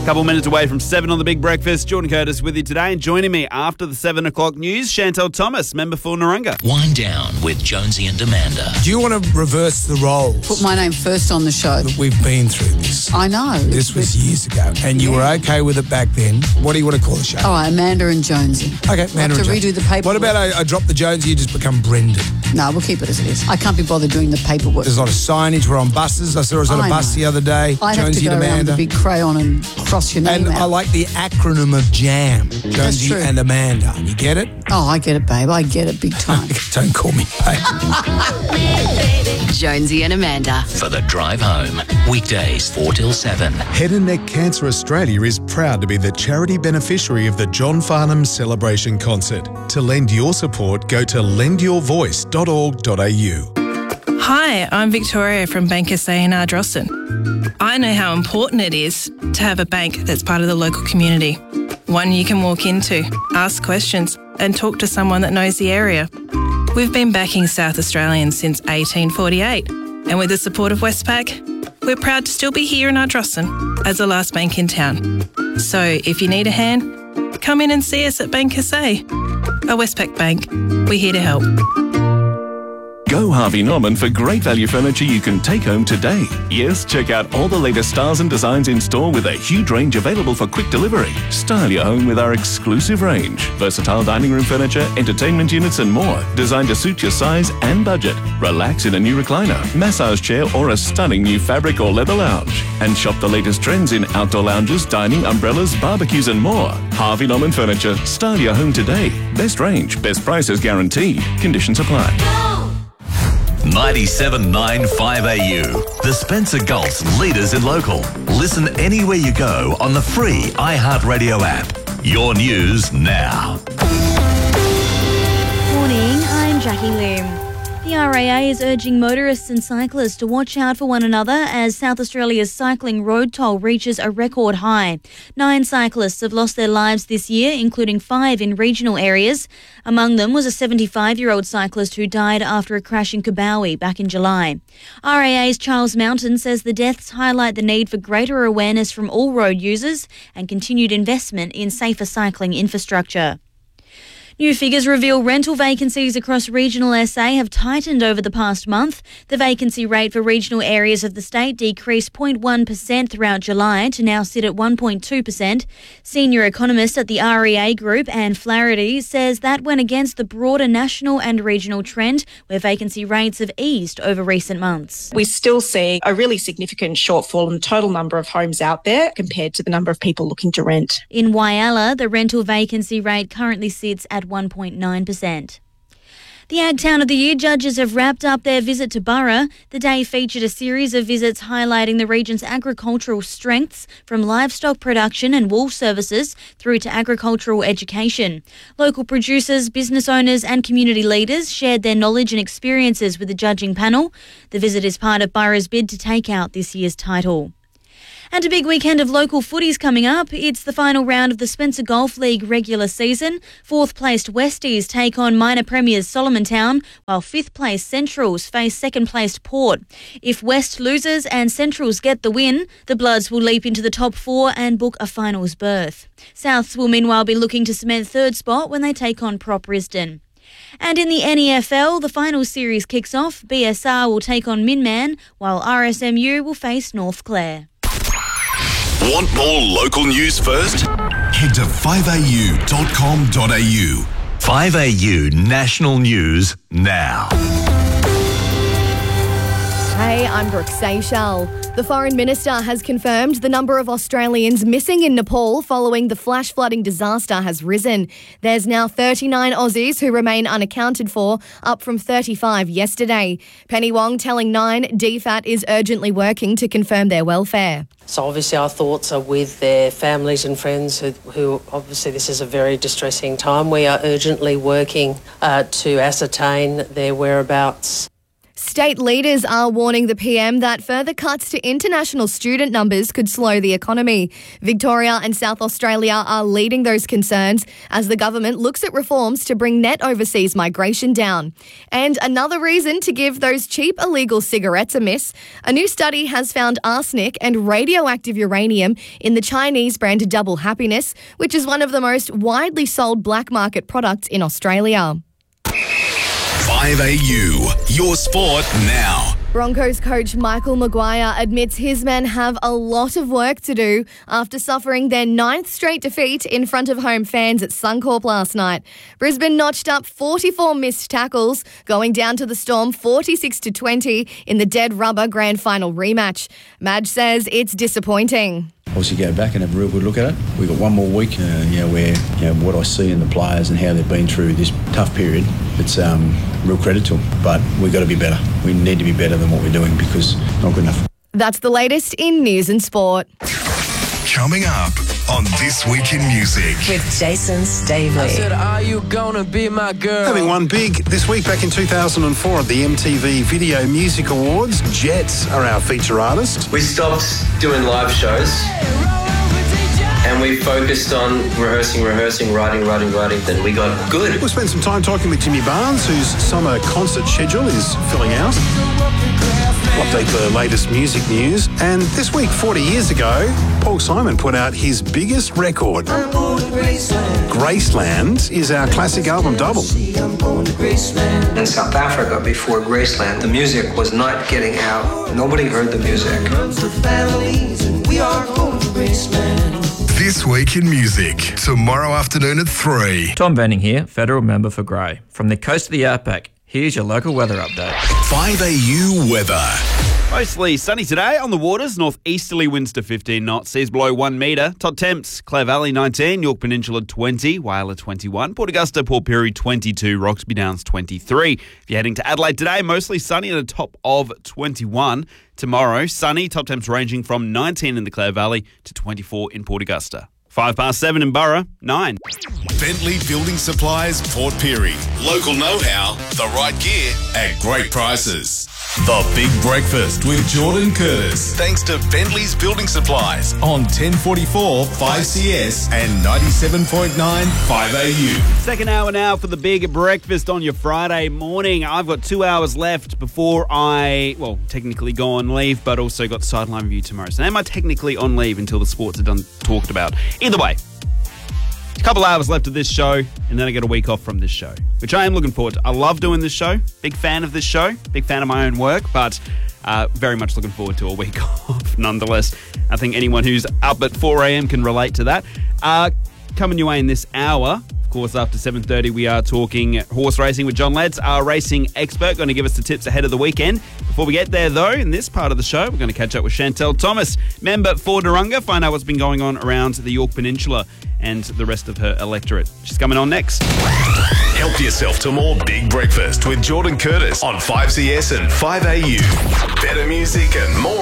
Couple minutes away from 7 on The Big Breakfast. Jordan Curtis with you today, and joining me after the 7 o'clock news, Chantel Thomas, member for Narunga. Wind Down with Jonesy and Amanda. Do you want to reverse the roles? Put my name first on the show. We've been through this. I know. This was years ago, and you were okay with it back then. What do you want to call the show? Oh, Amanda and Jonesy. Okay, Amanda and to Jonesy. redo the paperwork. What about I drop the Jonesy, you just become Brendan? No, we'll keep it as it is. I can't be bothered doing the paperwork. There's a lot of signage. We're on buses. I saw us on a bus the other day. I have to Jonesy go and around Amanda. with a big crayon and cross your name And out. I like the acronym of JAM. Jonesy true. and Amanda. You get it? Oh, I get it, babe. I get it big time. Don't call me babe. Jonesy and Amanda. For the drive home. Weekdays 4 till 7. Head and Neck Cancer Australia is proud to be the charity beneficiary of the John Farnham Celebration Concert. To lend your support, go to lendyourvoice.org.au. Hi, I'm Victoria from Bank SA in Ardrossan. I know how important it is to have a bank that's part of the local community. One you can walk into, ask questions and talk to someone that knows the area. We've been backing South Australians since 1848, and with the support of Westpac, we're proud to still be here in Ardrossan as the last bank in town. So if you need a hand, come in and see us at Bank SA. A Westpac Bank, we're here to help. Go Harvey Norman for great value furniture you can take home today. Yes, check out all the latest styles and designs in store with a huge range available for quick delivery. Style your home with our exclusive range. Versatile dining room furniture, entertainment units and more, designed to suit your size and budget. Relax in a new recliner, massage chair or a stunning new fabric or leather lounge. And shop the latest trends in outdoor lounges, dining, umbrellas, barbecues and more. Harvey Norman Furniture. Style your home today. Best range, best prices guaranteed. Conditions apply. 97.95 AU. The Spencer Gulf's leaders in local. Listen anywhere you go on the free iHeartRadio app. Your news now. Morning, I'm Jackie Lim. The RAA is urging motorists and cyclists to watch out for one another as South Australia's cycling road toll reaches a record high. 9 cyclists have lost their lives this year, including 5 in regional areas. Among them was a 75-year-old cyclist who died after a crash in Kabowie back in July. RAA's Charles Mountain says the deaths highlight the need for greater awareness from all road users and continued investment in safer cycling infrastructure. New figures reveal rental vacancies across regional SA have tightened over the past month. The vacancy rate for regional areas of the state decreased 0.1% throughout July to now sit at 1.2%. Senior economist at the REA Group, Anne Flaherty, says that went against the broader national and regional trend where vacancy rates have eased over recent months. We still see a really significant shortfall in the total number of homes out there compared to the number of people looking to rent. In Whyalla, the rental vacancy rate currently sits at 1.9%. The Ag Town of the Year judges have wrapped up their visit to Burra. The day featured a series of visits highlighting the region's agricultural strengths, from livestock production and wool services through to agricultural education. Local producers, business owners and community leaders shared their knowledge and experiences with the judging panel. The visit is part of Burra's bid to take out this year's title. And a big weekend of local footies coming up. It's the final round of the Spencer Golf League regular season. 4th placed Westies take on minor premiers Solomon Town, while 5th placed Centrals face 2nd placed Port. If West loses and Centrals get the win, the Bloods will leap into the top 4 and book a finals berth. Souths will meanwhile be looking to cement 3rd spot when they take on Prop Risdon. And in the NEFL, the final series kicks off. BSR will take on Minman, while RSMU will face North Clare. Want more local news first? Head to 5au.com.au. 5AU National News now. Hey, I'm Brooke Seychelles. The Foreign Minister has confirmed the number of Australians missing in Nepal following the flash flooding disaster has risen. There's now 39 Aussies who remain unaccounted for, up from 35 yesterday. Penny Wong telling Nine DFAT is urgently working to confirm their welfare. So obviously our thoughts are with their families and friends who obviously this is a very distressing time. We are urgently working to ascertain their whereabouts. State leaders are warning the PM that further cuts to international student numbers could slow the economy. Victoria and South Australia are leading those concerns as the government looks at reforms to bring net overseas migration down. And another reason to give those cheap illegal cigarettes a miss, a new study has found arsenic and radioactive uranium in the Chinese brand Double Happiness, which is one of the most widely sold black market products in Australia. 5AU, your sport now. Broncos coach Michael Maguire admits his men have a lot of work to do after suffering their 9th straight defeat in front of home fans at Suncorp last night. Brisbane notched up 44 missed tackles, going down to the Storm 46-20 in the dead rubber grand final rematch. Madge says it's disappointing. Obviously go back and have a real good look at it. We've got one more week where what I see in the players and how they've been through this tough period, it's real credit to them. But we've got to be better. We need to be better than what we're doing because it's not good enough. That's the latest in news and sport. Coming up on This Week in Music. With Jason Stavely. I said, are you gonna be my girl? Having won big this week back in 2004 at the MTV Video Music Awards, Jets are our feature artist. We stopped doing live shows and we focused on rehearsing, writing. Then we got good. We'll spend some time talking with Jimmy Barnes, whose summer concert schedule is filling out. We'll update the latest music news. And this week, 40 years ago, Paul Simon put out his biggest record. Graceland is our classic album double. In South Africa, before Graceland, the music was not getting out. Nobody heard the music. This Week in Music, tomorrow afternoon at 3. Tom Benning here, federal member for Grey. From the coast of the outback, here's your local weather update. 5AU weather. Mostly sunny today on the waters. Northeasterly winds to 15 knots. Seas below 1 metre. Top temps, Clare Valley 19, York Peninsula 20, Whyalla 21, Port Augusta, Port Pirie 22, Roxby Downs 23. If you're heading to Adelaide today, mostly sunny at a top of 21. Tomorrow, sunny, top temps ranging from 19 in the Clare Valley to 24 in Port Augusta. 7:05 in Burra, 9. Bentley Building Supplies, Port Pirie. Local know-how, the right gear at great prices. The Big Breakfast with Jordan Curtis. Thanks to Bentley's Building Supplies on 1044 5CS and 97.9 5AU. Second hour now for the Big Breakfast on your Friday morning. I've got 2 hours left before I, technically go on leave, but also got sideline review tomorrow. So am I technically on leave until the sports are done talked about? Either way, a couple hours left of this show, and then I get a week off from this show, which I am looking forward to. I love doing this show. Big fan of this show. Big fan of my own work, but very much looking forward to a week off nonetheless. I think anyone who's up at 4 a.m. can relate to that. Coming your way in this hour, of course, after 7:30, we are talking horse racing with John Ledds, our racing expert, going to give us the tips ahead of the weekend. Before we get there, though, in this part of the show, we're going to catch up with Chantel Thomas, member for Narungga, find out what's been going on around the York Peninsula and the rest of her electorate. She's coming on next. Help yourself to more Big Breakfast with Jordan Curtis on 5CS and 5AU. Better music and more